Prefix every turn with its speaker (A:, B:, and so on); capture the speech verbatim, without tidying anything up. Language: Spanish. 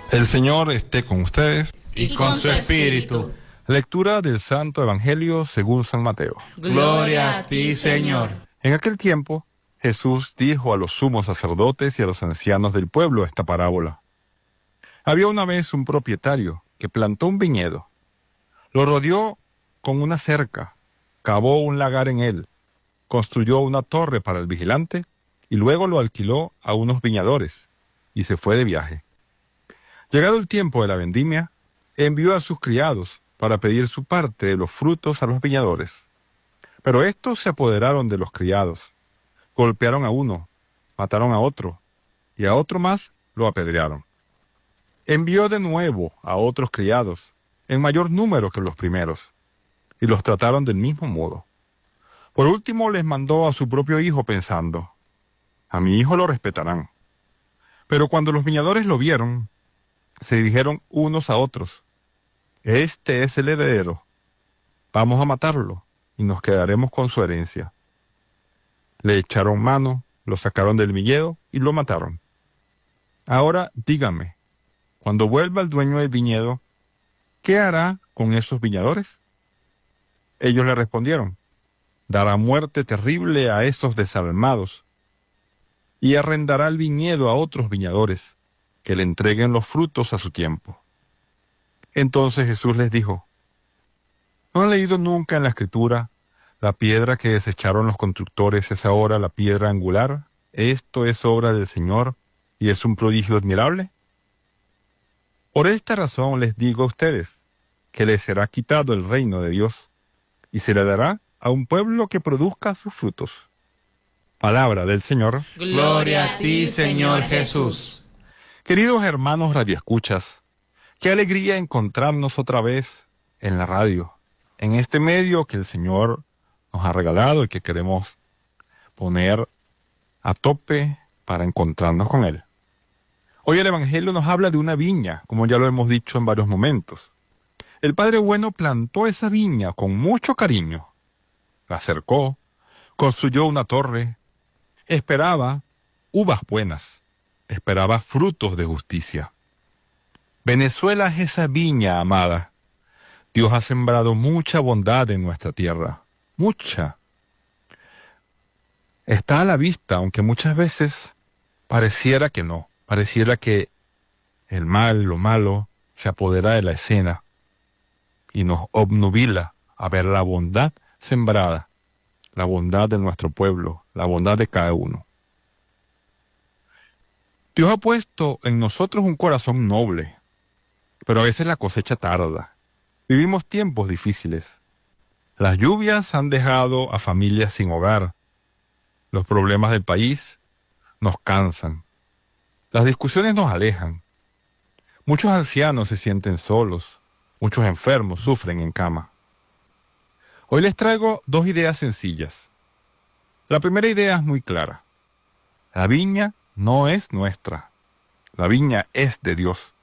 A: El Señor esté con ustedes.
B: Y con su espíritu.
A: Lectura del Santo Evangelio según San Mateo.
B: Gloria a ti, Señor.
A: En aquel tiempo, Jesús dijo a los sumos sacerdotes y a los ancianos del pueblo esta parábola. Había una vez un propietario que plantó un viñedo. Lo rodeó con una cerca, cavó un lagar en él, construyó una torre para el vigilante y luego lo alquiló a unos viñadores y se fue de viaje. Llegado el tiempo de la vendimia, envió a sus criados para pedir su parte de los frutos a los viñadores. Pero estos se apoderaron de los criados, golpearon a uno, mataron a otro, y a otro más lo apedrearon. Envió de nuevo a otros criados, en mayor número que los primeros, y los trataron del mismo modo. Por último les mandó a su propio hijo pensando, a mi hijo lo respetarán. Pero cuando los viñadores lo vieron, se dijeron unos a otros, este es el heredero, vamos a matarlo y nos quedaremos con su herencia. Le echaron mano, lo sacaron del viñedo y lo mataron. Ahora díganme, cuando vuelva el dueño del viñedo, ¿qué hará con esos viñadores? Ellos le respondieron, dará muerte terrible a esos desalmados y arrendará el viñedo a otros viñadores que le entreguen los frutos a su tiempo. Entonces Jesús les dijo, ¿no han leído nunca en la Escritura la piedra que desecharon los constructores es ahora la piedra angular? Esto es obra del Señor y es un prodigio admirable. Por esta razón les digo a ustedes que les será quitado el reino de Dios y se le dará a un pueblo que produzca sus frutos. Palabra del Señor.
B: Gloria a ti, Señor Jesús.
A: Queridos hermanos radioescuchas, qué alegría encontrarnos otra vez en la radio, en este medio que el Señor nos ha regalado y que queremos poner a tope para encontrarnos con Él. Hoy el Evangelio nos habla de una viña, como ya lo hemos dicho en varios momentos. El Padre Bueno plantó esa viña con mucho cariño, la cercó, construyó una torre, esperaba uvas buenas, esperaba frutos de justicia. Venezuela es esa viña amada. Dios ha sembrado mucha bondad en nuestra tierra, mucha. Está a la vista, aunque muchas veces pareciera que no, pareciera que el mal, lo malo, se apodera de la escena y nos obnubila a ver la bondad sembrada, la bondad de nuestro pueblo, la bondad de cada uno. Dios ha puesto en nosotros un corazón noble, pero a veces la cosecha tarda. Vivimos tiempos difíciles. Las lluvias han dejado a familias sin hogar. Los problemas del país nos cansan. Las discusiones nos alejan. Muchos ancianos se sienten solos. Muchos enfermos sufren en cama. Hoy les traigo dos ideas sencillas. La primera idea es muy clara. La viña no es nuestra. La viña es de Dios.